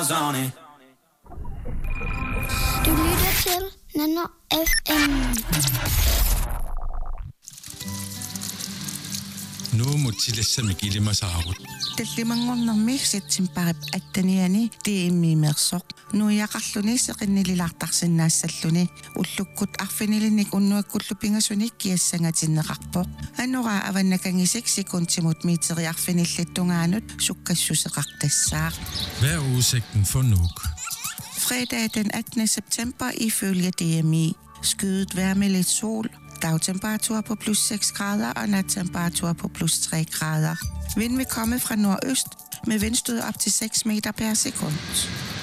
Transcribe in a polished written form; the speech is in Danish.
smiles on it. Du lytter til Nano FM. Nu må tillæse mig gilde mig saarut. Таллимангорнэрми ситсимпарап аттаниани тииммиимерсоq нуиақарлуни уллуккут арфинилинник уннуаккуллу пингасуник киассангатиннеқарпоq аннора аваннакангисик секундтимут миитериарфиниллаттунгаанут суккассусеқартассаа. Hvad er udsigten for Nuuk? Fredag den 18. september ifølge DMI. Skyet vejr med lidt sol. Dagtemperatur på plus 6 grader og nattemperatur på plus 3 grader. Vind vil komme fra nordøst med vindstød op til 6 meter per sekund.